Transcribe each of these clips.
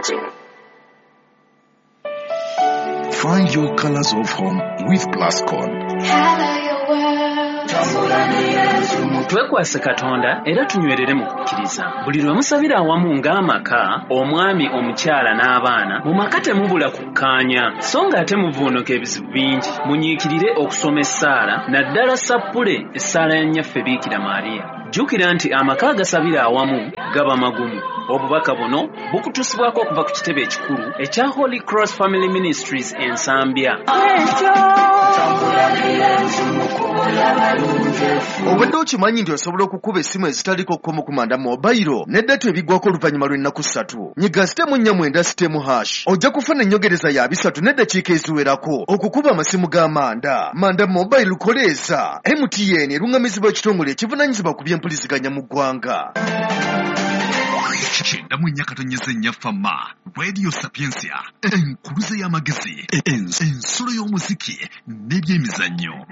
Find your colors of home with Plascon. Twekwase Katonda era tunywerere mu kukkiriza. Buli lwe musabira awamu ng'amaka, omwami, omukyala n'abaana, mu maka temubula kukkaanya, so ng'ate muvuunuka ebizibu bingi. Munyiikirire okusoma essaala, naddala sappule essaala ya nnyaffe Biikira Maariya. Jjukira nti amaka agasabira awamu gaba magumu. Obubaka buno bukutusibwako okuva ku kitebe ekikulu ekya Holy Cross Family Ministries Ensambya. Obadde okimanyi nti osobola okukuba essimu ezitaliko kkomo kumanda mobile n'eddata ebiggwako oluvannyuma lw'ennaku 3. Nyiga sitemu 49 sitemu hash. Ojja kufuna ennyongereza ya 3 n'eddakiika eziwerako okukuba amasimu g'amanda. Manda mobile koleeza. MTN erungamizibwa ekitongole ekivunaanyizibwa ku by'empuliziganya mu ggwanga. Chenda mu nyaka tonyeze nyafama Radio Sapiensia enkuluze y'amagezi ensulo y'omuziki n'ebyemizannyo.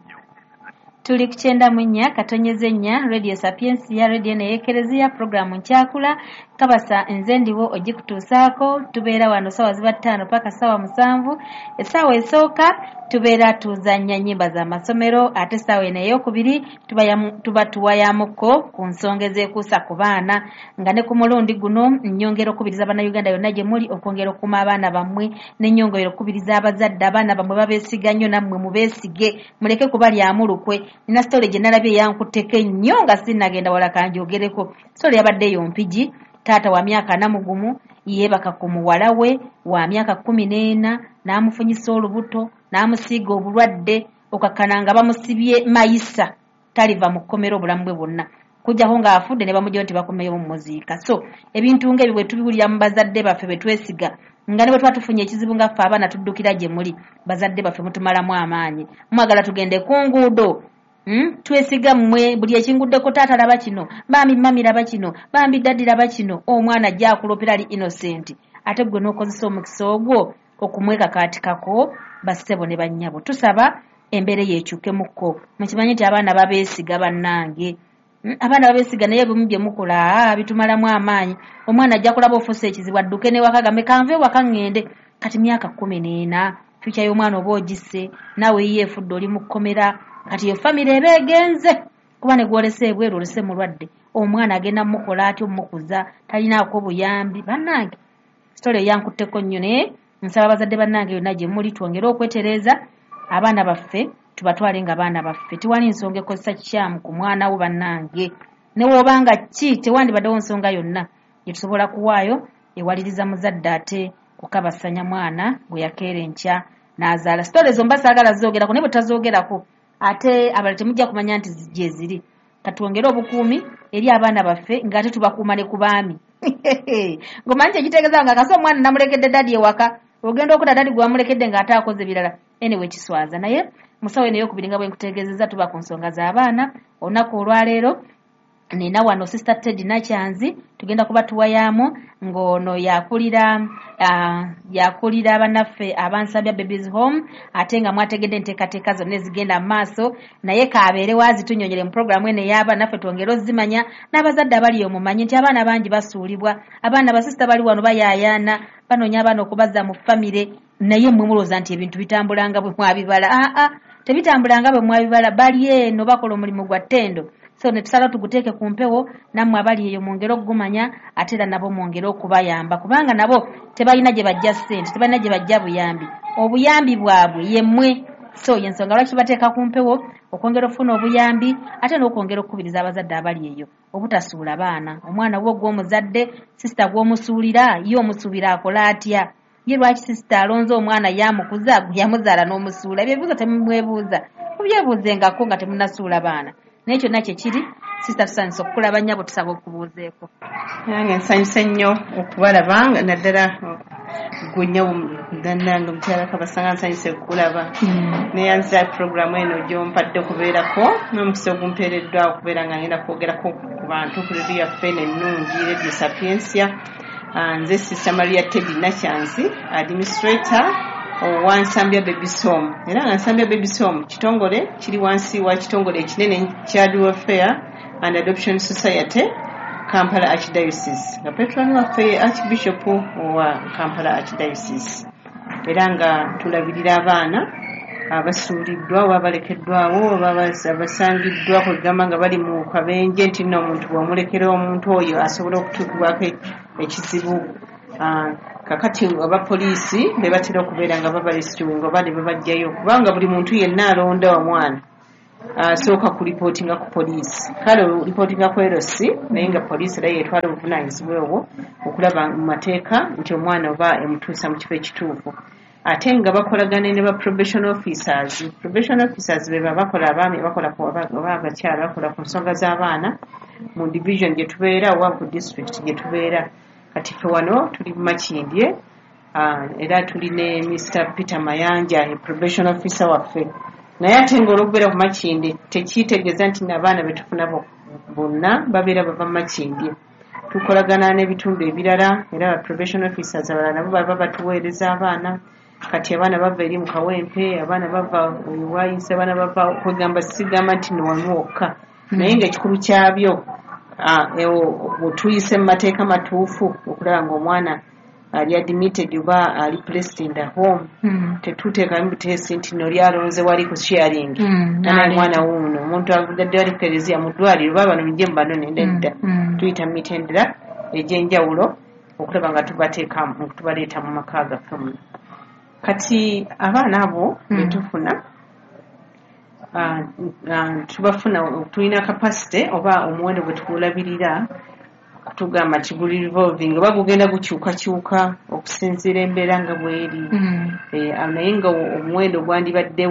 Tuli ku 94 katonyeze nnya Radio Sapiensia radio neyekerezia programu nkyakula kabasa nze ndiwo ogikutuusaako tubeera wano sawa ziba 5 paka sawa 7 essaawa esooka tubeera tuzanya nnyimba za masomero ate essaawa eno ey'okubiri tuba tuwayamuko ku nsonga ezekuusa ku baana nga ne ku mulundi guno nnyongera okubiriza Bannayuganda yonna gye muli okwongera okuma abaana bammwe n'ennyongera okubiriza abazadde abaana bammwe babeesiga nnyo nammwe mubeesige muleke kubalyamu lukwe. Nina story gye nalabye yankutteko ennyo nga sinnagenda wala kanjogereko. Story yabaddeyo mpigi taata wa myaka 4 yeebaka ku muwala we wa myaka 14 n'amufunyisa olubuto n'amusiiga obulwadde okakkana nga bamusibye mayisa taliva mu kkomero obulamu bwe bwonna kujjaho ng'afudde ne bamugyayo nti bakomeyo mu muziika. So ebintu ng'ebyo bwe tubiwulira mu bazadde baffe be twesiga nga ne bwe tuba tufunye ekizibu nga ffe abaana tuddukira gye muli bazadde baffe mutumalamu amaanyi mwagala tugende ku nguudo. Twesiga mmwe buli ekinguddeko taata laba kino bambi mami laba kino bambi daddi laba kino omwana ajja akulopera ali innocent ate gwe n'okozesa omukisa ogwo okumwekakaatikako bassebo ne bannyabo. Tusaba embeera yeekyukemukko mukimanyi nti abaana babeesiga bannange abaana babeesiga naye ebimu bye mukola bitumalamu amaanyi. Omwana ajja kulaba ofuusa ekizibu adduke n'ewaka gambe kanve ewaka ŋŋende kati myaka 14 fyuca y'omwana oba ogisse naawe yiye efudde oli mu kkomera kati yo family eba egenze kuba ne gwolese ebweru olese mulwadde omwana agenda mukola atyo mukuza talinaako buyambi. Bannange story yankutteko nnyo naye nsaba abazadde bannange yonna gye muli twongere okwetereeza abaana baffe tubatwale nga baana baffe tiwali nsonga ekozesa kikyamu ku mwana wo bannange ne woobanga ki tewandibaddewo nsonga yonna gye tusobola kuwaayo ewaliriza muzadde ate kukabasanya mwana bwe yakeera enkya n'azaala. Story ezo mba saagala zoogerako naye bwe tazoogerako ate abalala temujja kumanya nti gye ziri. Katwongere obukuumi eri abaana baffe ng'ate tubakuuma ne ku baami. Ng'omanyi ekitegeeza nga kase omwana namulekedde dadi ewaka ogenda okuta dadi gwe wamulekedde ng'ate akoze birala anyway kiswaza. Naye musawo eno ey'okubiri nga bwe nkutegeezezza tuba ku nsonga z'abaana olunaku olwaleero nina wano sister Teddy Nakyanzi tugenda kuba tuwayamu ng'ono yakulira bannaffe abansabya babies home ate nga mwategedde enteekateeka zonna ezigenda mu maaso naye kaabeere waazitunyonyere mu programu eno ey'abaana naffe twongere ozimanya n'abazadde abali omumanyi nti abaana bangi basuulibwa abaana basista bali wano bayaayaana banoonya abaana okubazza mu famire naye mmwe mulowooza nti ebintu bitambulanga bwe mwabibala. Tebitambulanga bwe mwabibala bali eno bakola omulimu gwa ttendo. So ne tusala tuguteeke ku mpewo nammwe abali eyo mwongere okugumanya ate era nabo mwongere okubayamba kubanga nabo tebalina gye bajja ssente tebalina gye bajja buyambi obuyambi bwabwe yemmwe. So yensonga lwaki bateeka ku mpewo okwongera okufuna obuyambi ate n'okwongera okukubiriza abazadde abali eyo obutasuula baana. Omwana wo gw'omuzadde sisita gw'omusuulira ye omusuubira akola atya ye lwaki sisita alonze omwana yamukuza yamuzaala n'omusuula. Ebyebuuzo temumwebuuza mubyebuuzengako nga temunasuula baana naye kyonna kye kiri sisita tusanyusa okukulaba nnyabo tusaba okubuuzeeko. Nange nsanyusa nnyo okubalaba nga naddala gwe nnyabo nannange omukyala Kabasanga nsanyusa okukulaba neyanza programu eno gy'ompadde okubeerako n'omukisa ogumpeereddwa okubeera nga ngenda kwogerako ku bantu ku redio yaffe ennungi Radio Sapiensia. Nze Sister Maria Teddy Nakyanzi administrator owa Nsambya Babies Home era nga Nsambya Babies Home kitongole kiri wansi wa kitongole ekinene kya Welfare and Adoption Society Kampala Archdiocese nga patron waffe Archbishop wa Kampala Archdiocese era nga tulabirira abaana abasuuliddwa wabalekeddwawo abasangiddwa kwegamba nga bali mu kabenje nti nno omuntu bw'omulekera omuntu oyo asobola okutuukibwako ekizibu kakati abapoliisi be batera okubeera nga babalesituwinga oba ne babajjayo kubanga buli muntu yenna alonda omwana asooka kulipootinga ku poliisi kale olipootinga ku LC naye nga poliisi era yeetwala obuvunaanyizibwa obwo okulaba mu mateeka nti omwana oba emutuusa mu kifo ekituufu ate nga bakolagana ne ba probation officers be bakola abaami bakola oba abakyala bakola ku nsonga z'abaana mu division gye tubeera oba ku district gye tubeera kati fe wano tuli mu Makindye era tuli ne Mr. Peter Mayanja probation officer waffe naye ate ng'olwokubeera ku Makindye tekitegeeza nti n'abaana be tufuna bonna babeera bava mu Makindye tukolagana n'ebitundu ebirala era ba probation officers abalala nabo baba batuweereza abaana kati abaana bava eri mu Kawempe abaana bava Waise abaana bava kwegamba sigamba nti nowamu wokka naye ng'ekikulu kyabyo tuyise mu mateeka matuufu okulaba ng'omwana ali admitted oba ali placed in the home tetuteekamu buteesi nti noli alonze wali ku sharing naye mwana wuuno omuntu avudde wali kukereziya mu ddwaliro oba bano bijje mu banone ndedda tuyita mitendera egy'enjawulo okulaba nga tubaleeta mu maka gaffe muno kati abaana abo betufuna tubafuna tulina capacity oba omuwendo gwe tukulabirira tugamba nti guli revolving oba gugenda gukyukakyuka okusinziira embeera nga bweri naye nga omuwendo gwandibadde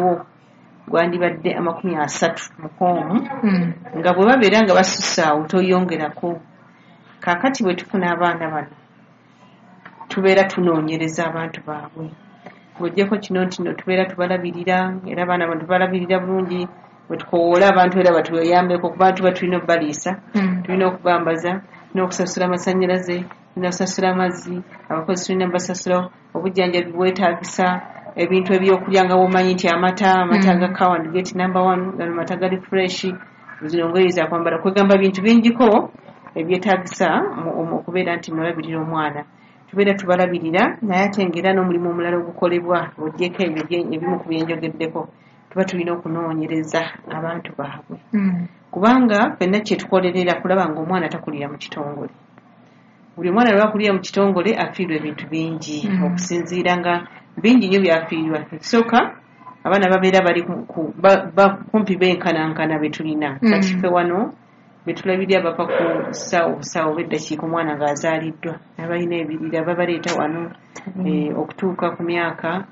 30 mu koomu nga bwe babeera nga basussaawo toyongerako kaakati bwe tufuna abaana bano tubeera tunoonyereza abantu baabwe bw'ojjako kino nti no tubeera tubalabirira era abaana bano tubalabirira bulungi bwe tukowoola abantu era batuyambeko kuba tuba tulina okubaliisa tulina okubambaza n'okusasula amasannyalaze tulina okusasula amazzi abakozi tulina basasula obujjanjabi bwetaagisa ebintu ebyokulya nga womanyi nti amata ga cow and get number 1 gano mata gali fresh zino ngoye za kwambala kwegamba bintu bingiko ebyetaagisa okubeera nti nolabirira omwana tubeera tubalabirira naye ate ng'era n'omulimu omulala ogukolebwa ogyeko ebyo ebimu ku byenjogeddeko tuba tulina okunoonyereza abantu baabwe kubanga fenna kyetukolerera kulaba ng'omwana takulira mu kitongole buli omwana lwakulira mu kitongole afiirwa ebintu bingi okusinziira nga bingi nnyo byafiirwa ekisooka abaana babeera bali kumpi benkanankana be tulina kati ffe wano betulabirira bava ku ssaawo b'eddakiika omwana ng'azaaliddwa abalina ebirira babaleeta wano okutuuka ku myaka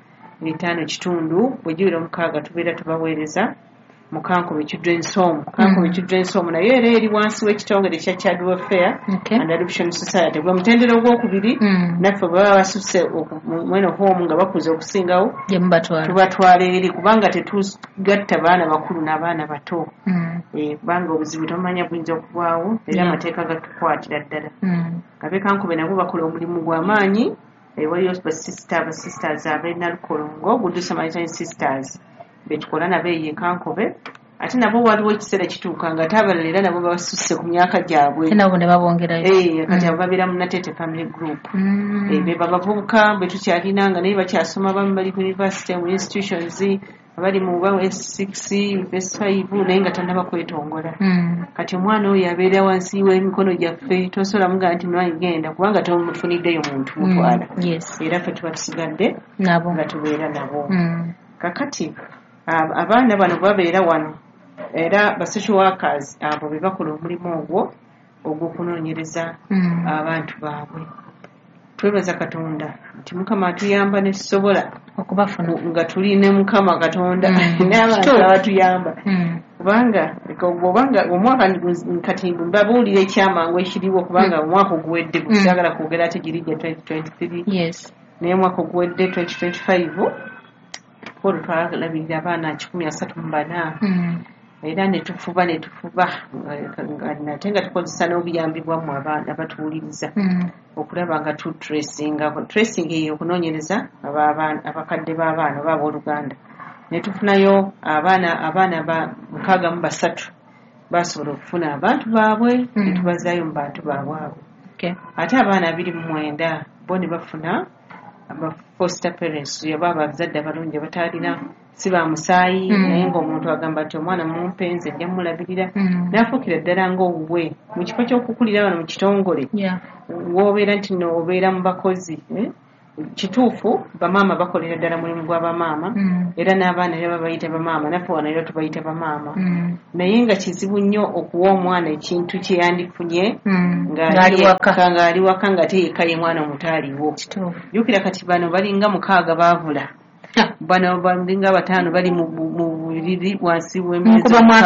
5.5 bwegiwera 6 tubeera tubaweereza mu Kankobe Children's Home naye era eri wansi w'ekitongole kya Child Welfare and Adoption Society gwe mutendera ogwokubiri naffe baba basusse mweno home nga bakuze okusingawo tubatwala eri kubanga tetugatta baana bakulu n'abaana bato kubanga obuzibu tomanya buyinza okubwawo era amateeka gatukwatira ddala ngabe Kankobe nabo bakola omulimu gw'amaanyi waliyo abasisters ab'Nalukolongo Good Samaritan Sisters betukola nabo eyo Kankobe ate nabo waliwo ekiseera kituuka nga abalala era nabo basusse ku myaka gyabwe nabo ne babongerayo kati abo babeera mu Natete Family Group be babavubuka be tukyalina nga naye bakyasoma abamu bali ku university mu institutions abali mu S6 S5 naye nga tannaba kwetongola kati omwana oyo abeera wansi w'emikono gyaffe tosobola mugaa nti nwagenda kubanga tomufuniddeyo muntu mutwala era ffe tuba tusigadde nga tubeera nabo kakati abaana bano babeera wano era ba social workers abo be bakola omulimu ogwo ogw'okunoonyereza abantu baabwe twebaza Katonda nti Mukama atuyamba ne tusobola okubafuna nga tuli ne Mukama Katonda n'abantu abatuyamba kubanga omwaka kati mbabuulira ekyamangu ekiriwo kubanga omwaka oguwedde bwesagala kwogera ate girijja 2023 naye omwaka oguwedde 2025 olwo twalabirira abaana 134 era netufuba nate nga tukozesa n'obuyambi bwammwe abaana batuwuliriza okulaba nga tracing eyo okunoonyereza abakadde b'abaana oba abooluganda netufunayo abaana 63 basobola okufuna abantu baabwe ne tubazaayo mu bantu baabwe abo. Ate abaana 29 bo ne bafuna aba foster parents yaba abazadde abalungi abataalina si ba musaayi naye ng'omuntu agamba nti omwana mumpenze ajja mulabirira n'afuukira ddala ng'obuwe mu kifo ky'okukulira wano mu kitongole w'obeera nti noobeera mu bakozi kituufu bamaama bakolera ddala mulimu gwa bamaama era n'abaana era babayita bamaama naffe wano era tubayita bamaama naye nga kizibu nnyo okuwa omwana ekintu kye yandifunye ng'ali waka nga teeka ye mwana omutaaliwo. Jjukira kati bano balinga 6 baavula bano balinga 5 bali mu buliri wansi w'emyezi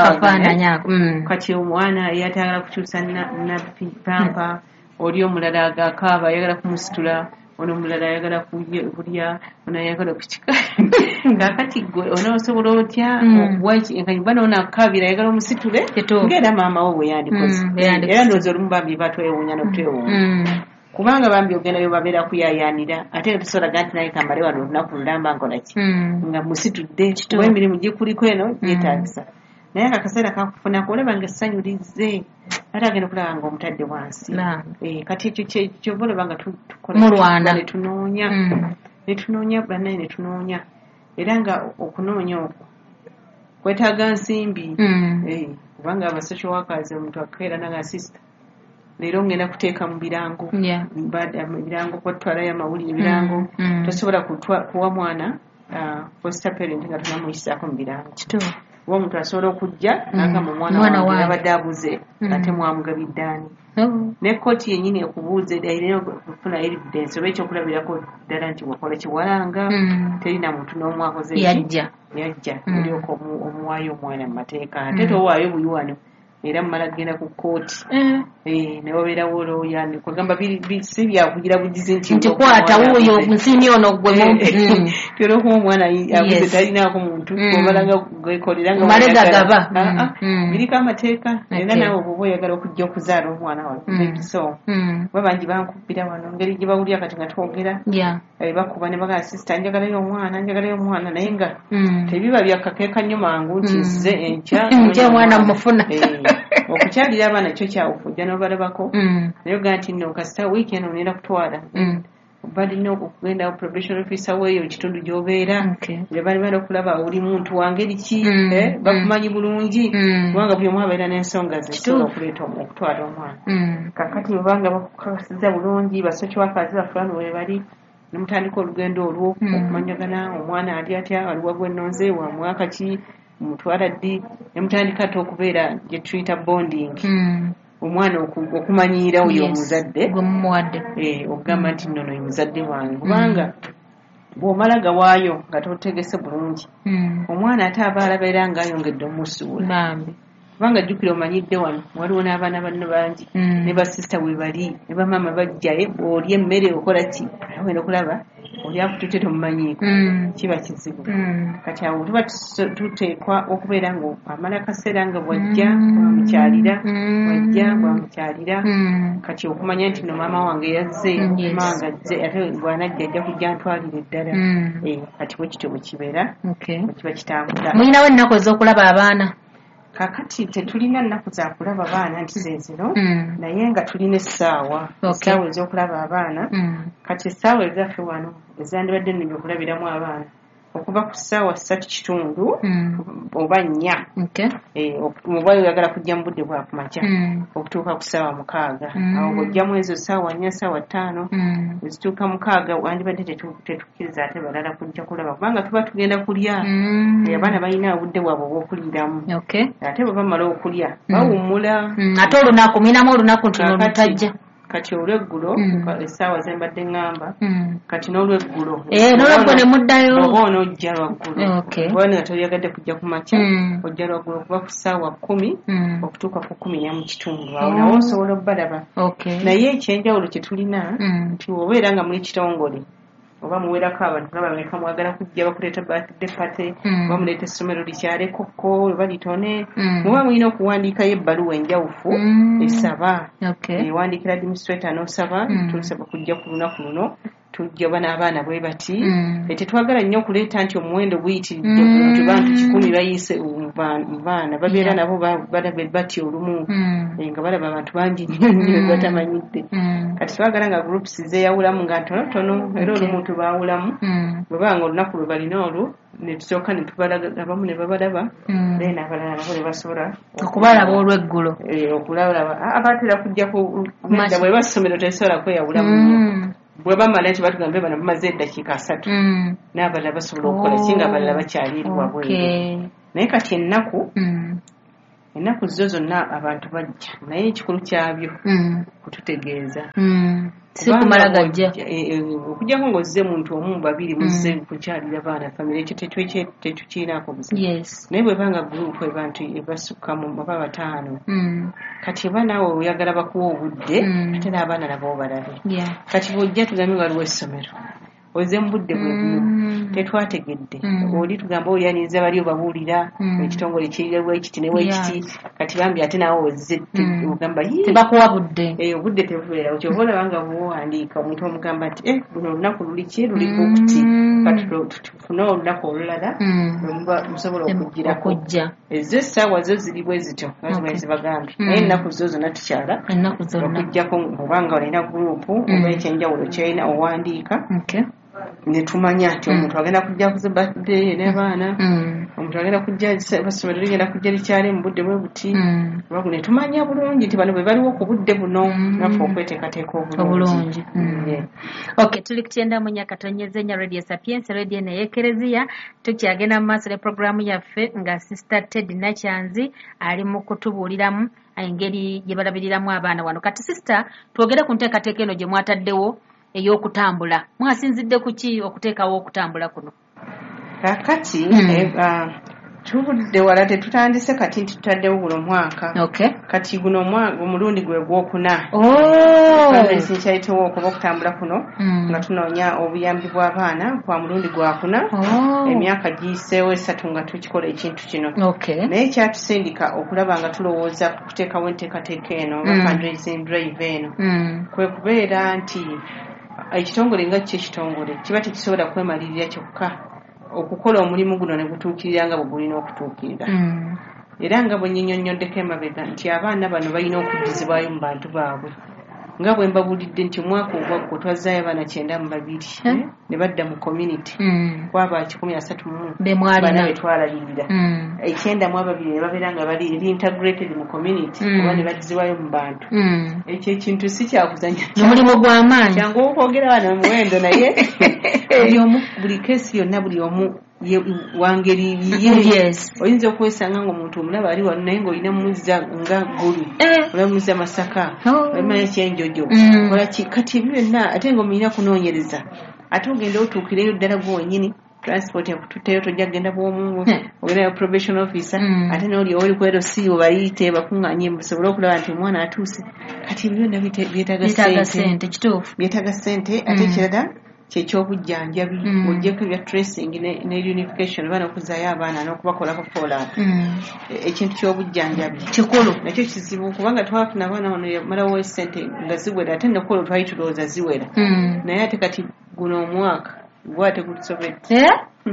kati omwana yatagala kukyusa nappi pampa oli omulala agakaaba ayagala kumusitula ono mulala ayagala kulya ono ayagala kukika ngakati gwe onoosobola otya okuwakanyumba noonakabira ayagala omusitule ng'era maama we bwe yandikoze era ndowooza olumu bambi batwewuunya n'otwewuunya kubanga bambi ogendayo babeera kuyayaanira ate nga tusobola nti naye kambale wano olunaku lulamba nkolaki nga musitudde kuba emirimu gikuliko eno gyetaagisa naye akaseera kakufunako olaba nga essanyulize ate agenda okulaba nga omutadde wansi kati ekyo kyova olaba nga tukola netunoonya bannaye netunoonya era nga okunoonya okwo kwetaaga nsimbi kubanga abasocial workers omuntu akakeera naga sister leero ngenda kuteeka mu birango ebirango kwatwalayo amawulire ebirango tosobola kuwa mwana foster parent nga tunamuyisaako mu birango oba omuntu asobola okujja n'agamba omwana wange abadde abuze ate mwamugabidde ani ne kkooti yennyini ekubuuze ayina okufuna evidence oba ekyokulabirako ddala nti wakola kiwalanga terina muntu n'omu akoze yajja olyoka omuwaayo omwana mu mateeka ate towaayo buyiwano era mmala genda ku kkooti naye wabeerawo olooya kwegamba si byakugira bugizi nti kwata wuuyo nsini ono gwe olwokuba omwana abuze talinaako muntu obalanga gwekolera malegagaba biriko amateeka era nawe oba oyagala okujja okuzaala omwana wawe ekiso babangi bankubira wano ngeri gye bawulira kati nga twogera bakuba ne bagala sisita njagalayo omwana naye nga tebiba byakakeeka nnyo mangu nti nze enkya omwana mufuna okukyalira abaana kyo kyawufujja n'obalabako naye ogaa nti nno kasita wiiki eno onenda kutwala balina okugenda probation officer weeyo ekitundu gy'obeera bali okulaba oli muntu wangeri ki bakumanyi bulungi kubanga buli omu abeera n'ensonga zesobola okuleeta okutwala omwana kakati obanga bakukasiza bulungi basocial workers bafulano we bali nemutandika olugendo olwo okumanyagana omwana ali atya waliwo gwennonze wa mwaka ki mutwala ddi nemutandika ate okubeera gye tuyita bonding omwana okumanyiira oyo omuzadde okugamba nti nno oyo muzadde wange kubanga bw'omala gawaayo nga totegese bulungi omwana ate aba alabeera ng'ayongedde omusuula kubanga jjukira omanyidde wano waliwo n'abaana banno bangi ne basisita we bali ne bamaama bajjaye bw'olya emmere okola ki awenda okulaba oli akutute tomumanyiiko kiba kizibu kati awo tuba tuteekwa okubeera nga amala akaseera nga bwajja bwamukyalira kati okumanya nti no maama wange yazze manga azze ate bwanajja ajja kujja ntwalire eddala kati bwe kityo bwe kibeera kiba kitambula. Mulinawo ennaku ez'okulaba abaana? Kakati tetulina nnaku za kulaba baana nti zezino naye nga tulina essaawa ez'okulaba abaana kati essaawa ezaffe wano ezandibadde ennungi okulabiramu abaana okuva ku ssaawa 3:30 oba 4 oba oyagala kujja mu budde bwa kumakya okutuuka ku ssaawa 6 awo bw'ojjamu ezo ssaawa 4 ssaawa 5 ezituuka 6 wandibadde tetukkiriza ate balala kujja kulaba kubanga tuba tugenda kulya abaana balina obudde bwabwe obw'okuliramu ate bwe bamala okulya bawummula ate olunaku minamu olunaku ntuno lutajja kati olweggulo essaawa zembadde ŋŋamba kati n'olweggulo n'olweggulo ne muddayo oba onoojja lwaggulu kuba nga toyagadde kujja ku makya ojja lwaggulu okuva ku ssaawa 10 okutuuka ku 10:30 awo nawo osobola obbalaba naye ekyenjawulo kye tulina nti obeera nga muli kitongole oba muwerako abantu nga bameka mwagala kujja bakuleeta birthday party oba muleeta essomero likyalekoko oba litone muba mulina okuwandiikayo ebbaluwa enjawufu esaba ewandiikira administrator n'osaba tulusaba kujja ku lunaku luno tujja oba n'abaana bwe bati tetwagala nnyo okuleeta nti omuwendo guyitiridde bantu 10 bayiise baana babeera nabo balaba batya olumu nga balaba abantu bangi nnyo batamanyidde kati twagala nga groups zeeyawulamu nga ntonotono era olumu tubaawulamu bwebanga olunaku lwe balina olwo ne tusooka ne tubalaga abamu ne babalaba then abalala nabo ne basobola okubalaba olw'eggulo okulaba abatera kujja nedda bwe basomero tesobola kweyawulamu bwe bamala nti batugambe bano bamaze eddakiika 3 n'abalala basobola okukola kinga abalala bakyali eri wabweru naye kati ennaku zo zonna abantu bajja naye ekikulu kyabyo kututegeeza si kumala gajja okujjako ng'ozze muntu omu babiri muzze kukyalira baana famire ekyo tetukiinaako buzibu naye bwebanga gurupu abantu ebasukka mu baba 5 kati eba naawe oyagala bakuwa obudde ate n'abaana nabo obalabe kati bw'ojja tugambe nga waliwo essomero ozze mu budde bwe buno tetwategedde oli tugamba oli aninza bali obabuulira ekitongole kirirewo ekiti ne wekiti kati bambi ate naawe ozze ogamba tebakuwa budde obudde tebubeerawo kyova olaba nga bwowandiika omuntu omugamba nti buno olunaku luliki luliko okuti kati tufune olunaku olulala musobola okugirako ezo essaawa zo ziri bwe zityo azimwe zibagambye naye ennaku zo zonna tukyala okuggyako obanga olina gurupu oba ekyenjawulo kyolina owandiika netumanya nti omuntu agenda kujja kuzibadde n'abaana omuntu agenda kujja basomero ligenda kujja likyali mu budde bwe buti netumanya bulungi nti bano bwe baliwo ku budde buno naffe okweteekateeka obulungi tuli kutyenda mu Nyakatonyezenya Radio Sapiensi radio neyekereziya tukyagenda mu maaso ne programu yaffe nga Sister Ted Nakyanzi ali mu kutubuuliramu engeri gye balabiriramu abaana wano kati sister twogere ku nteekateeka eno gye mwataddewo ey'okutambula mwasinzidde ku ki okuteekawo okutambula kuno kakati tubudde wala tetutandise kati nti tutaddewo guno mwaka kati guno omulundi gwe gwokuna kyayitewo okuba okutambula kuno nga tunoonya obuyambi bw'abaana kwa mulundi gwakuna emyaka giyiseewo 3 nga tukikola ekintu kino naye kyatusindika okulaba nga tulowooza kuteekawo enteekateeka eno fundraising drive eno kwe kubeera nti ekitongole nga kyo ekitongole kiba tekisobola kwemalirira kyokka okukola omulimu guno ne gutuukirira nga bwe gulina okutuukirira era nga bwe nnyinnyonyoddeko emabega nti abaana bano balina okuddizibwayo mu bantu baabwe nga bwe mbabuulidde nti omwaka ogwaggwa twazzaayo abaana 92 ne badda mu community kwaba 134 bana be twalalirira 92 ne babeera nga bali reintegrated mu community oba ne baddizibwayo mu bantu ekyo ekintu si kyakuzanya omulimu gw'amaanyi kyangu okwogera abaana muwendo naye buli keesi yonna buli omu wangeri oyinza okwesanga ng'omuntu omulaba ali wano naye ng'olina muzza nga gulu olamuzza masaka olamanya ekyenjojo olaki kati ebyo byonna ate ng'omulina kunoonyereza ate ogenda otuukireyo ddala gwenyini transport yakututteyo tojja kugenda bwomu ogendayo probation officer ate n'oli oli ku LC obayite bakuŋŋaanye musobole okulaba nti omwana atuuse kati ebyo byonna byetaaga ssente ate ekirala kyekyobujjanjabi ojjeko ebya tracing ne unification baana okuzaayo abaana n'okubakolako follow-up ekintu ky'obujjanjabi kikulu nakyo kizibu kubanga twafuna abaana wano yamalawo essente nga ziwera ate nekolo twali tulowooza ziwera naye ate kati guno omwaka gwate gutusobedde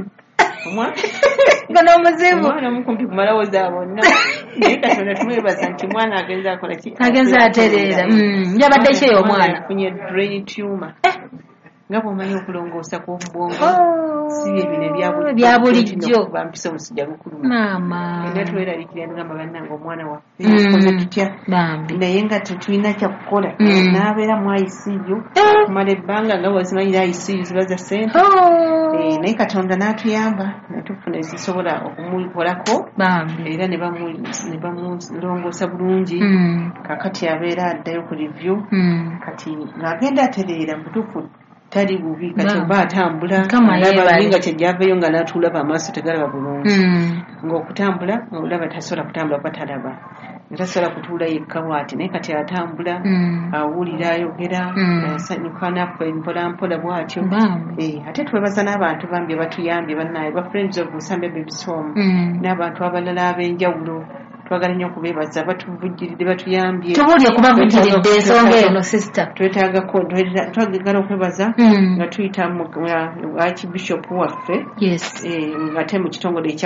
gono omuzibu omwana omukumpi kumalawo zaabonna naye katonda tumwebaza nti mwana agenza akola ki agenza atereera yabadde ki eyo omwana afunye brain tumor nga bw'omanyi okulongoosa kw'omubwongo si bino ebyabulijjo bampisa omusujja gukuluma maama era tweraliikirira nogamba bannange omwana waffe koze tutya naye nga tetulina kyakukola n'abeera mu ICU kumala ebbanga nga bwazimanyira ICU ziba za ssente naye katonda n'atuyamba netufuna ezisobola okumukolako era ne bamulongoosa bulungi kakati abeera addayo ku review kati ng'agenda atereera mutuufu tali bubi kati oba atambula nga kyejjavayo nga n'atulaba amaaso tegalaba bulungi ng'okutambula olaba tasobola kutambula kuba talaba tasobola kutuula yekka bw'ati naye kati atambula awulira ayogera asanyuka mpolampola bw'atyo ate twebaza n'abantu bambi batuyambye bannaye ba friends of Busambe Babies Home n'abantu abalala ab'enjawulo twagala nnyo okubeebaza batuvujjiridde batuyambye tubulye kubavujjiridde ensonga eno sister twagala okwebaza nga tuyita archbishop waffe ate mu kitongole ekya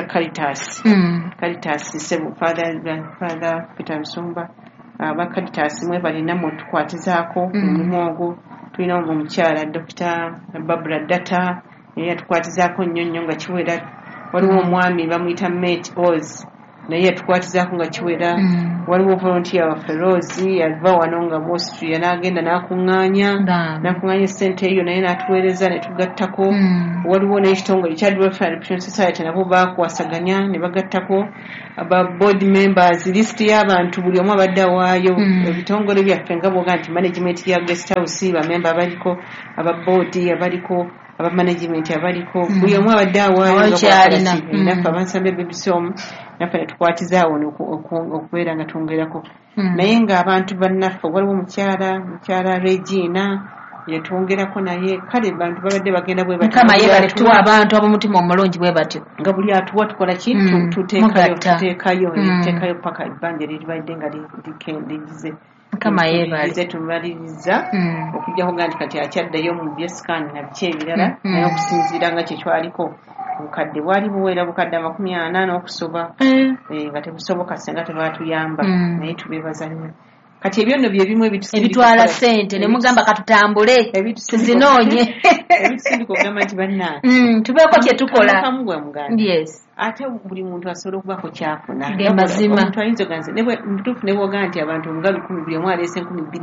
Caritas Sebu Father Peter Nsumba aba Caritas mwe balina mutukwatizaako omulimu ogwo tulina omukyala Dr. Barbara Data yatukwatizaako nnyo nga kiwera waliwo omwami bamuyita Mate Oz naye yatukwatizaako nga kiwera waliwo volunteer waffe Rose yava wano nga mu Austria n'agenda n'akuŋŋaanya ssente eyo naye n'atuweereza ne tugattako waliwo n'ekitongole kya Adventist Society nabo baakwasaganya ne bagattako aba board members list y'abantu buli omu abadde awaayo ebitongole byaffe nga bwoga nti management ya guest house bamemba abaliko aba board abaliko aba management abaliko buli omu abadde awaayo naffe abansambe bebisomu naffe ne tukwatizaawo okubeera nga twongerako naye ng'abantu bannaffe waliwo mukyala Regina yetwongerako naye kale bantu babadde bagenda bwe batyo Mukama yebale tuwa abantu ab'omutima omulungi bwe batyo nga buli atuwa tukola ki tuteekayo paka ebbanja liribadde nga likendize Mukama yebale tumaliriza okujjako nga nti kati akyaddayo mu byescan na biki ebirala naye okusinziira nga kyekyaliko bukadde bwali buwera bukadde 40 okusoba nga tebusoboka senga tebaatuyamba naye tubeebaza nnyo kati ebyo nno bye bimu ebitwala ssente ne mugamba katutambule tuzinoonye ebitusindika okugamba nti bannange tubeeko kye tukola kamu bwe muganda ate buli muntu asobola okubaako kyafuna omuntu ayinza oganze mutuufu ne bwoga nti abantu nga 100 buli omu aleese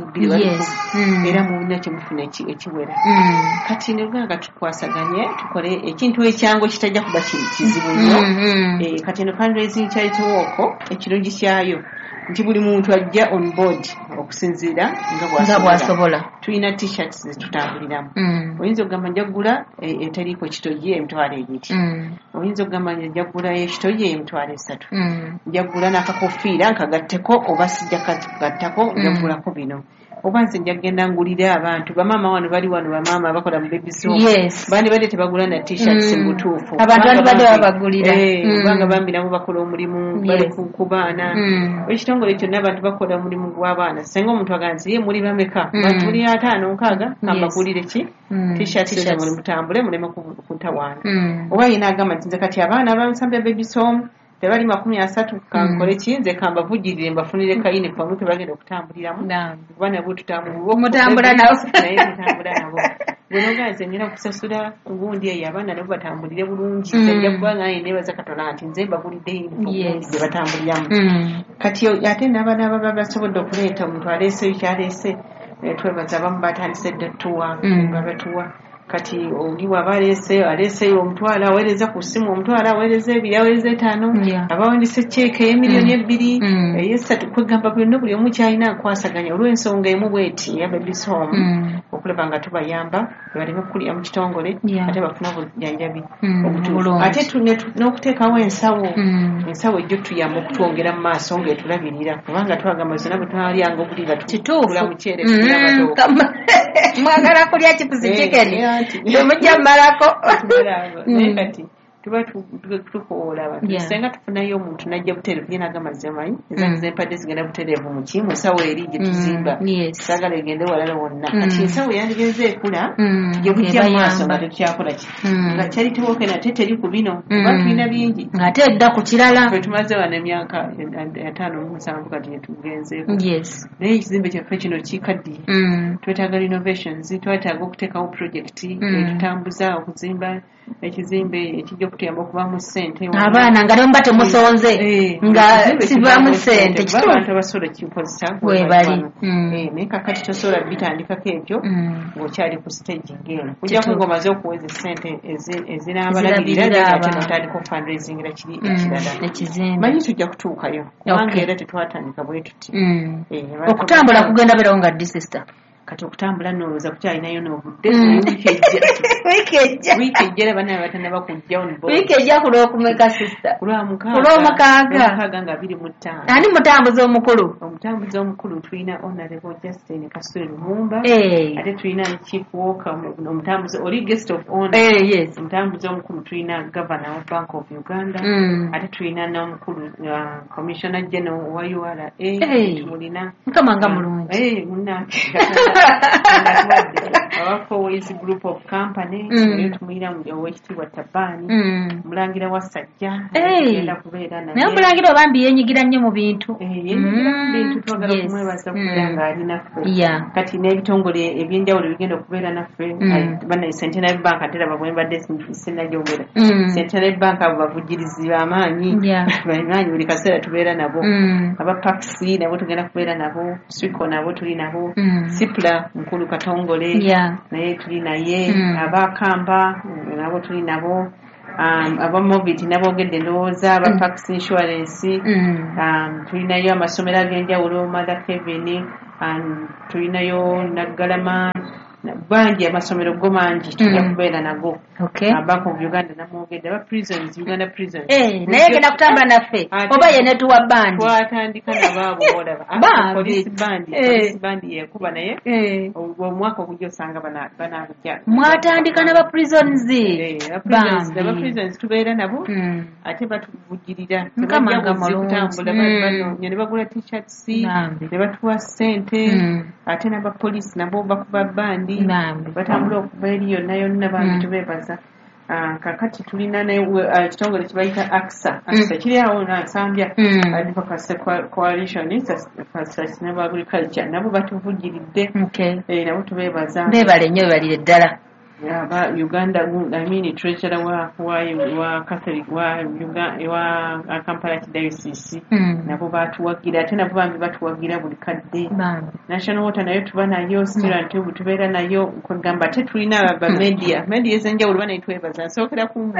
200 era mulina kyemufuna ekiwera kati ne bwanga tukwasaganye tukole ekintu ekyangu ekitajja kuba kizibu nnyo kati eno fundraising charity walk ekirungi kyayo nti buli muntu ajja on board okusinziira nga bwasobola tulina t-shirts zetutambuliramu oyinza okugamba njagula eteriiko kitoyi emitwalo 2 oyinza okugamba njagula ekitoyi emitwalo 3 njagula n'akakofiira nkagatteko oba sijja kagattako njagulako bino oba nze njagenda ngulira abantu bamaama wano bali wano bamaama abakola mu baby zone bandi badde tebagula na t-shirts mutuufu abantu badde babagulira kubanga bambi nabo bakola omulimu bali ku baana ekitongole kyonna abantu bakola omulimu gw'abaana singa omuntu aganze ye muli bameka bantu muli 5 6 kambagulire ki t-shirts ezo muli mutambule muleme kutawaana oba yina agamba nti nze kati abaana abamusambya baby zone tebali 30 kankole kinze kambavujirire mbafunire ka uniform tebagenda okutambuliramu kuba nabo mutambula nabo bwenoganze ngera okusasula gundi eyo abaana nabo batambulire bulungi nja kuba nga nebaza Katonda nti nze mbagulidde uniform gye batambuliramu kati ate n'abaana ababa basobodde okuleeta omuntu aleeseyo kyaleese twebaza abamu batandise dda tuwa babatuwa kati oli waba aleeseyo omutwala aweereza ku ssimu omutwala aweereza 2 aweereza 5 abawandise cheeke y'emiliyoni 2 ey'esatu kwegamba byonna buli omu kyalina akwasaganya olw'ensonga emu bweti ya babies home okulaba nga tubayamba baleme kukulira mu kitongole ate bafuna obujjanjabi obutuufu ate n'okuteekawo ensawo ejjo tuyamba okutwongera mu maaso ng'etulabirira kubanga twagamba zonna bwe twalyanga obulira tutula muceere mwagala kulya chipusi chicken mujja malako naye kati tuba tukoola abantu senga tufunayo omuntu najja butereevu yena agamba zemanyi ezange empadde zigenda butereevu mu kimu ensawo eri gye tuzimba saagala egende walala wonna kati ensawo yandigenze ekula tujye bujja mu maaso nga tetukyakola ki nga kyalitewoke nate teri ku bino kuba tulina bingi ng'ate edda ku kirala fe tumaze wano emyaka 5 kati yetugenzeeko naye ekizimbe kyaffe kino kikaddiye twetaaga renovations twetaaga okuteekawo projekiti etutambuza okuzimba ekizimbe ekijja okutuyamba okubamu ssente abaana nga nemba temusonze nga kibamu ssente abantu abasobola kikozesa webali naye kakati tosobola bitandikako ebyo ng'okyali ku stage ng'eno kujjako ng'omaze okuweza ssente ezinaabalabirira ate notandika ofundraisingira kiri ekirala manyi tujja kutuukayo kubanga era tetwatandika bwe tuti okutambula kugenda beerawo nga ddi sister kati okutambula nolowooza kukyalinayo n'obudde wiiki ejja wiiki ejja bana batannaba kujja on board wiiki ejja ku lw'okumeka sister ku Lw'omukaaga nga 25 ani mutambuzi omukulu omutambuzi omukulu tulina honorable Justin Kasule Lumumba ate tulina chief walker omutambuzi oli guest of honor yes omutambuzi omukulu tulina governor wa Bank of Uganda ate tulina n'omukulu commissioner general wa URA tulina nkamanga mulungi munnange our Fourways group of companies tumulira owekitiibwa Tabani mulangira Wasajja agenda kubeera naye omulangira obambi yeenyigira nnyo mu bintu twagala kumwebaza kubeera ng'ali naffe kati n'ebitongole ebyenjawulo bigenda okubeera naffe bana Centenary Bank ate laba bwe mbadde sinnagyogera Centenary Bank abo bavujjirizi b'amaanyi buli kaseera tubeera nabo aba Paxi nabo tugenda kubeera nabo Swiko nabo tuli nabo Sipla mukulu Katongole naye tuli naye abakamba nabo tuli nabo aba Movit nabogedde ndowooza aba Pax Insurance tulinayo amasomero ag'enjawulo Mother Kevin tulinayo Naggalama bangi amasomero go mangi tujja kubeera nago Bank of Uganda namwogedde aba prisons Uganda prisons naye genda kutambula naffe oba ye netuwa bandi twatandika nabaabo olaba police bandi yekuba naye omwaka ogujja osanga banabujja mwatandika n'aba prisons aba prisons tubeera nabo ate batuvujjirira tebajjakutambula banoonya ne bagula t-shirts ne batuwa ssente ate n'aba police nabo bakuba bandi batambula okuva eri yonna yonna bantu tubeebaza kakati tulina ekitongole kibayita AXA kiri awo Nasambya Advocacy Coalition for Sustainable Agriculture nabo batuvujjiridde nabo tubeebaza beebale nnyo bebalire ddala aba Uganda treasurer wa Catholic wa Kampala Diocese nabo batuwagira ate nabo bambi batuwagira buli kadde National Water nayo tuba nayo Stirant tubeera nayo kugamba ate tulina aba media ezenjawulo bana twebaza nsookera kumbu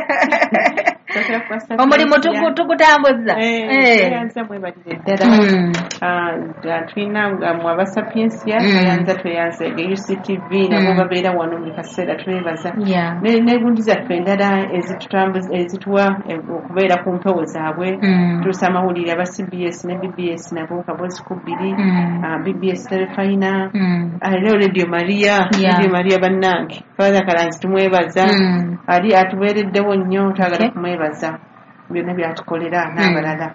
omulimu tugutambuza yanza mwebalire ddala tulina mu aba Sapiensia tweyanza UCTV nabo babeera wano mu kaseera twebaza n'egundi zaffe endala ezituwa okubeera ku mpewo zaabwe tuusa amawulire aba CBS ne BBS nabo kabozi kubiri BBS Telefina Radio Maria bannange Father Kalanzi tumwebaza ali atubeereddewo nnyo twagala kumwebaza byonna byatukolera n'abalala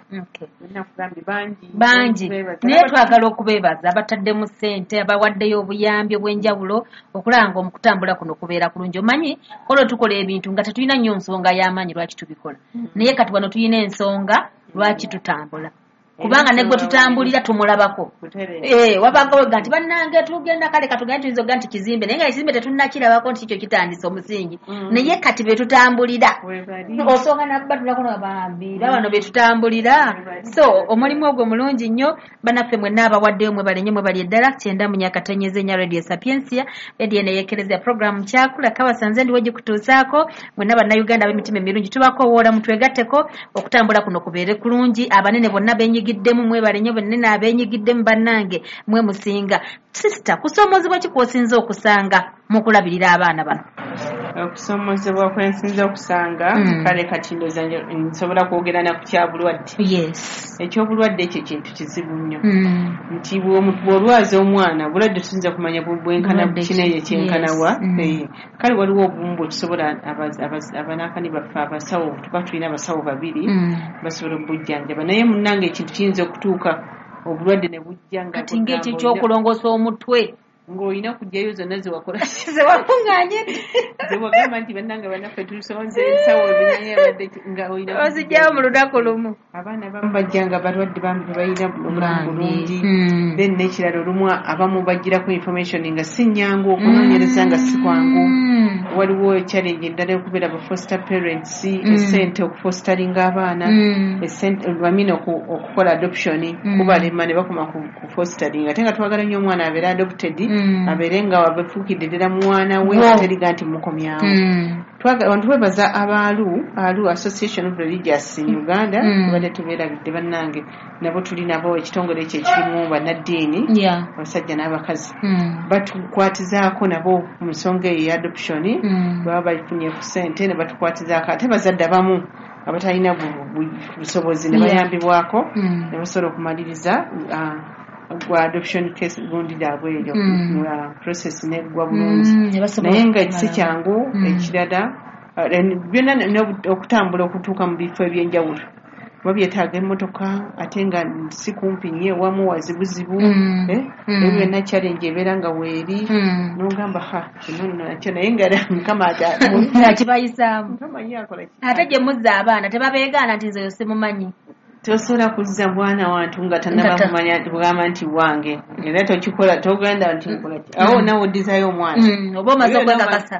bangi naye twagala okubeebaza abataddemu ssente abawaddeyo obuyambi obw'enjawulo okulaba ng'omukutambula kuno kubeera kulungi omanyi olwo tukola ebintu nga tetulina nnyo nsonga y'amaanyi lwaki tubikola naye kati wano tulina ensonga lwaki tutambula kubanga ne gwe tutambulira tumulabako wabagawo nti bannange tugenda kale katugende tuyizoga nti kizimbe naye nga ekizimbe tetunnakirabako nti kikyo kitandisa omusingi naye kati be tutambulira osonga nabatulako nabambira bano be tutambulira so omulimu ogwo mulungi nnyo banaffe mwenna abawaddeyo mwebale nnyo mwebali eddala 9 Radio Sapiensia radio neyeekereza program kyakula kabasanze ndiwo gikutuusaako mwenna bannayuganda ab'emitima emirungi tubakowoola mutwegatteko okutambula kuno kubeere kulungi abanene bonna benyigiddemu mwebale nnyo bennene abeenyigiddemu bannange mwe musinga sister kusoomozebwa ki kw'osinza okusanga mu kulabirira abaana bano okusoomozebwa kwensinza okusanga kale kati ndoza nsobola kwogerana ku kyabulwadde ekyobulwadde ekyo kintu kizibu nnyo nti bw'olwaza omwana bulwadde tusinza kumanya bwenkana kineeyo ekyenkanawa kale waliwo obumu bwe tusobola abanaakani baffe abasawo tuba tulina abasawo babiri basobola obujjanjaba naye munnange ekintu kiyinza okutuuka obulwadde ne bujja nga kati ng'ekyo ky'okulongoosa omutwe ng'olina kujjayo zonna zewakola zewafunganye zewagamba nti bannange banaffe tusonze ensawo ebinanye abadde nga olina ozijjawo mu lunaku lumu abaana abamu bajja nga balwadde bambi tebalina obulamu bulungi then n'ekirala olumu abamu bajjirako information nga si nnyangu okunoonyereza nga si kwangu waliwo challenge endala okubeera ba foster parents esente okufosteringa abaana okukola adoption kubalema ne bakoma ku fostering ate nga twagala nnyo omwana abeera adopted abeere nga wabefuukidde ddala mwana we teriga nti mukomyawo. Abantu twebaza Alu Association of Religious in Uganda tubadde tubeerabidde bannange nabo tuli nabo ekitongole ekyo ekirimu bannaddiini abasajja n'abakazi batukwatizaako nabo mu nsonga eyo ya adoption baba bayifunye ku ssente ne batukwatizaako ate bazadde abamu abatalina busobozi ne bayambibwako ne basobola okumaliriza gwa adoption case gundi lyabwe eryo process neggwa bulungi naye nga si kyangu ekirala byonna okutambula okutuuka mu bifo ebyenjawulo oba byetaaga emmotoka ate nga si kumpi nnyo ewamu wazibuzibu ebyo byonna challenge ebeera nga weeri n'ogamba kino nakyo naye nga Mukama akibayisaamu ate gye muzza abaana tebabeegaana nti nze yo simumanyi tosobola kuzza mwana wantu nga tanaba kumanya bwama nti wange era tokikola togenda nti nkola awo nawe oddizayo omwana oba omaze okwekakasa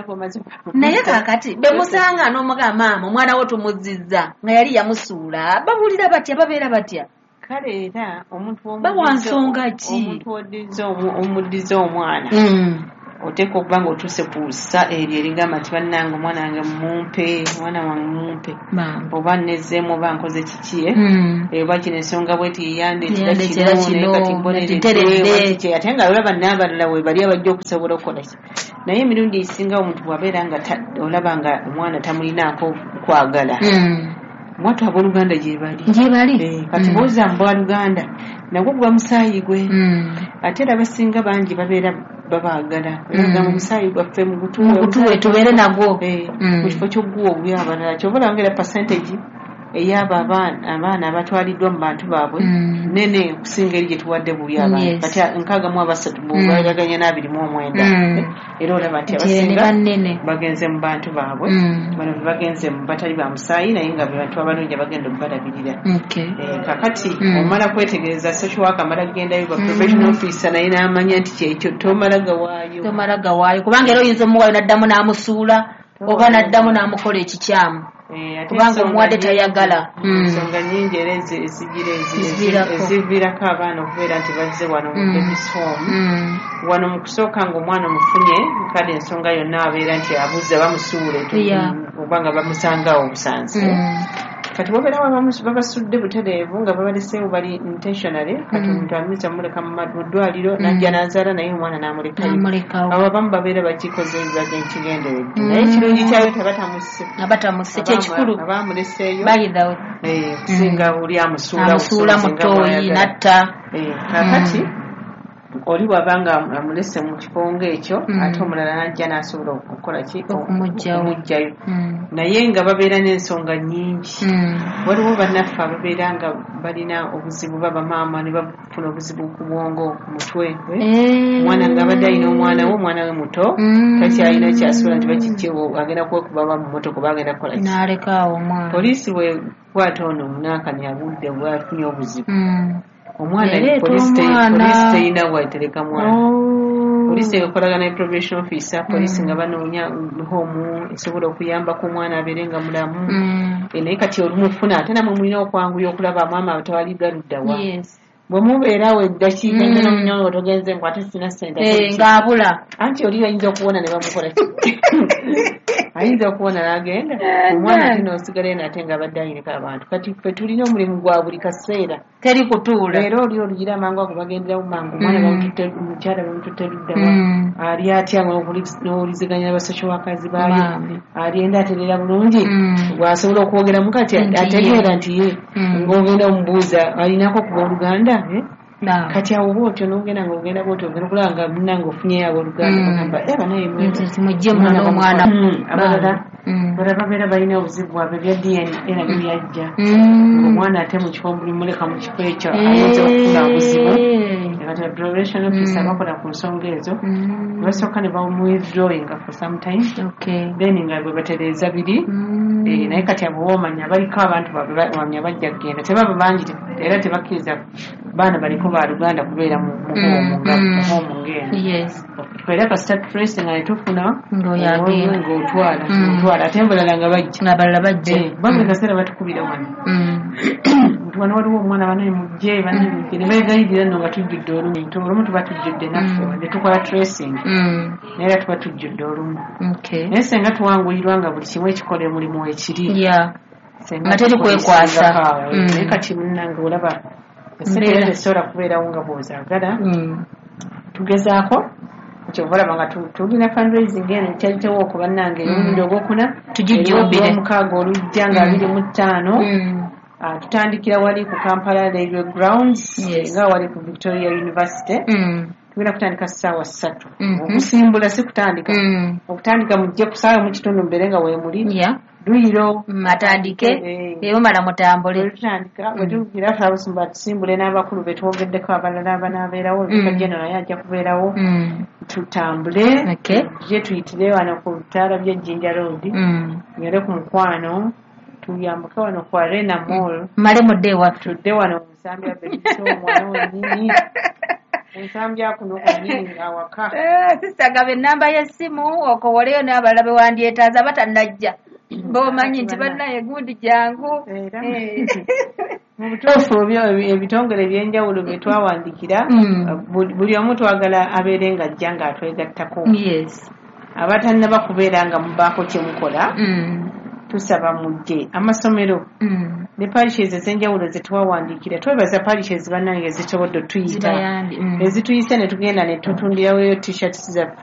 naye kakati bemusanga n'omugamba maama omwana wo tumuzzizza nga yali yamusuula babulira batya babeera batya kale era omuntu bawansonga ki omuddiza omwana oteeka okuba nga otuuse ku ssa eryo erigamba nti bannange omwana wange mumpe mwana wange mumpe oba nnezeemu oba nkoze kiki oba kino ensonga bweti yandetera kino kati mboneredde ate nga olaba n'abalala we bali abajja okusobola okukola ki naye emirundi esinga omuntu bwabeera nga olaba nga omwana tamulinaako kwagala mwatu abooluganda gye bali kati booza mu booluganda nagwo gwa musaayi gwe ate era basinga bangi babeera babaagala era mu musaayi gwaffe mu gutuwe tubeere nagwo mu kifo ky'oguwa obubi abalala kyoba olangera percentage ey'abo abaana abatwaliddwa mu bantu baabwe nene okusinga eri gye tuwadde bubi abantu kati 63 bw'obalaganya n'29 era olaba nti abasinga bagenze mu bantu baabwe bano bagenze mu batali ba musaayi naye nga bantu abalungi bagenda okubalabirira kakati omala kwetegereza social worker amala kugendayo ba professional officer naye n'amanya nti kyekyo tomala gawaayo kubanga era oyinza omuwayo n'addamu n'amusuula oba n'addamu n'amukola ekikyamu kubanga omuwadde tayagala ensonga nnyingi era eziviirako abaana okubeera nti bazze wano mu babies home wano mu kusooka ng'omwana omufunye kale ensonga yonna abeera nti abuze bamusuule oba nga bamusangaawo obusanzi kati babeerawo babasudde butereevu nga babaleseewo bali intentionally kati omuntu amuyinza mumuleka mu ddwaliro najja n'azaala naye omwana n'amulekayo abo abamu babeera bakikoze ebibaga ekigenderedde naye ekirungi kyayo tabatamusse kyekikulu abamuleseeyo bayirawo kusinga oli amusuula mu ttooyi natta kakati oli bw'abanga amulese mu kifo ng'ekyo ate omulala n'ajja n'asobola okukola ki okumugjayo naye nga babeera n'ensonga nnyingi waliwo bannaffe ababeera nga balina obuzibu babamaama ne bafuna obuzibu ku bwongo ku mutwe omwana ng'abadde alina omwana we muto takyalina kyasobola nti bakikyewo agenda kwekuba mu motoka oba agenda kukola ki n'alekaawo omwana poliisi bwe kwata ono omunankani agudde bwafunye obuzibu omwana poliisi terina bwatereka mwana poliisi ekolagana ne probation officer poliisi nga banoonya home esobola okuyambako omwana abeere nga mulamu naye kati olumufuna ate namwe mulina okwanguya okulaba mwama abatawaliddwa luddawa bwe mubeerawo eddakiika nnyo munyo togenze nkwate sina ssente ng'abula anti oli ayinza okuwona ne bamukola ayinza okuwona n'agenda omwana tino osigalayo nate nga abadde ayineka abantu kati ffe tulina omulimu gwa buli kaseera teri kutuula era oli olugira amangu ago bagenderawo mangu omwana omukyala bamututte luddawa ali atya n'owuliziganya basocial workers baayo ali enda aterera bulungi bw'asobola okwogeramu kati ategeera nti ye ng'ogenda omubuuza alinako kuba oluganda kati awo bwotyo n'ogenda ng'ogenda bwotyo ogenda okulaba nga munnange ofunyeyo abooluganda bagamba banaye mujje mwana omwana abalala babeera balina obuzibu bwabwe bya DNA nabyo byajja omwana ate mu kifo muleka mu kifo ekyo ayinza okufuna obuzibu kati probation officer bakola ku nsonga ezo basooka ne bamuwithdrawinga for some time then nga bwe batereeza biri naye kati abo boomanya baliko abantu baabwe bamanya bajja kugenda tebaba bangi era tebakkiriza baana baliko ba Luganda kubeera mu homu ng'eno era kasita tutracing nga netufuna ng'otwala ate mbalala nga bajja abalala bajja bamwe kaseera batukubira wano wano waliwo omwana banaye mujje banaye mujje ne beegayirira nno nga tujjudde olumu olumu tuba tujjudde naffe ne tukola tracing naye era tuba tujjudde olumu naye senga tuwanguyirwa nga buli kimu ekikola omulimu wekiri nga teri kwekwasa naye kati munnange olaba eseera tesobola kubeerawo nga bw'ozaagala tugezaako kyova olaba nga tulina fundraising eno kyalitewo okuba nnange omulundi ogwokuna tugijjumbire omukaaga olujja nga 25 tutandikira wali ku Kampala Railway Grounds nga wali ku Victoria University tugenda kutandika ssaawa 3 okusimbula si kutandika okutandika mujje ku ssaawa mu kitundu mbeere nga weemuli duyiro atandike ebamala mutambule tutandika wetugira fabusumba tusimbule n'abakulu betwogeddeko abalala abanaabeerawo general naye ajja kubeerawo tutambule je tuyitire wano ku bitaala bya Jinja Road ngere ku mukwano tuyambuke wano ku Arena Mall male mudde ewaffe tudde wano mu Nsambya Bediso omwana wennyini ensambya kuno kwennyini awaka sista gaba ennamba y'essimu okowoleyo n'abalala bewandyetaaza batannajja bomanyi nti bannaye gundi jangu mu butuufu ebitongole ebyenjawulo bye twawandikira buli omu twagala abeere nga ajja ng'atwegattako abatannaba kubeera nga mubaako kye mukola tusaba mujje amasomero ne parishes ez'enjawulo ze twawandiikira twebaza parishes bannange ezitobodde otuyita ezituyise ne tugenda ne tutundirawo t-shirts zaffe